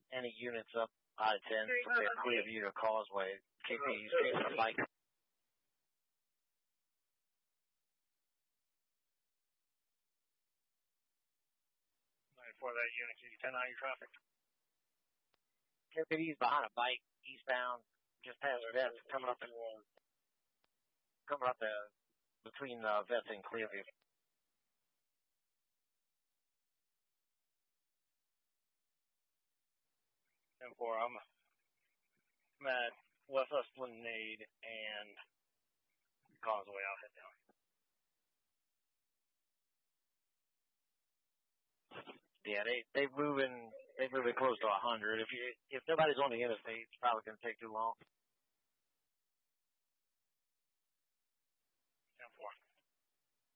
any units up out of 10 for Clearview to Causeway. KP's chasing a bike. 94, that unit, can you 10 on your traffic? KPD's behind a bike, eastbound, just past Vets, coming up between Vets and Clearview. 10-4, I'm at West Esplanade and Causeway. I'll head down. Yeah, they moving close to 100. If nobody's on the interstate, it's probably gonna take too long.